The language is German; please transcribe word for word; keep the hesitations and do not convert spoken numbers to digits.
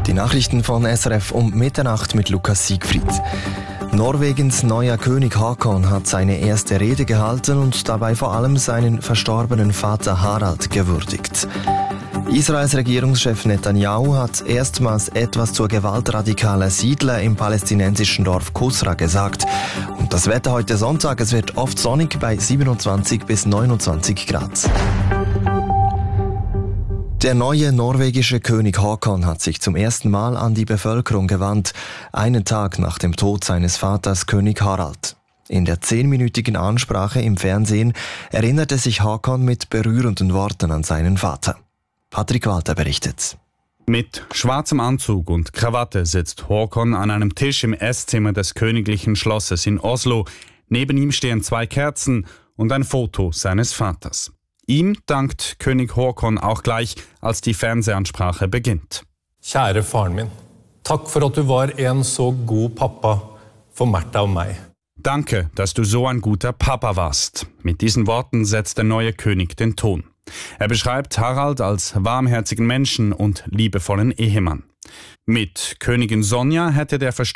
Die Nachrichten von S R F um Mitternacht mit Lukas Siegfried. Norwegens neuer König Haakon hat seine erste Rede gehalten und dabei vor allem seinen verstorbenen Vater Harald gewürdigt. Israels Regierungschef Netanyahu hat erstmals etwas zur Gewalt radikaler Siedler im palästinensischen Dorf Kusra gesagt. Und das Wetter heute Sonntag, es wird oft sonnig bei siebenundzwanzig bis neunundzwanzig Grad. Der neue norwegische König Haakon hat sich zum ersten Mal an die Bevölkerung gewandt, einen Tag nach dem Tod seines Vaters König Harald. In der zehnminütigen Ansprache im Fernsehen erinnerte sich Haakon mit berührenden Worten an seinen Vater. Patrick Walter berichtet. Mit schwarzem Anzug und Krawatte sitzt Haakon an einem Tisch im Esszimmer des königlichen Schlosses in Oslo. Neben ihm stehen zwei Kerzen und ein Foto seines Vaters. Ihm dankt König Haakon auch gleich, als die Fernsehansprache beginnt. Kjære faren min, takk for at du var en så god pappa for Märtha und mig. Danke, dass du so ein guter Papa warst. Mit diesen Worten setzt der neue König den Ton. Er beschreibt Harald als warmherzigen Menschen und liebevollen Ehemann. Mit Königin Sonja hätte der Verstorbene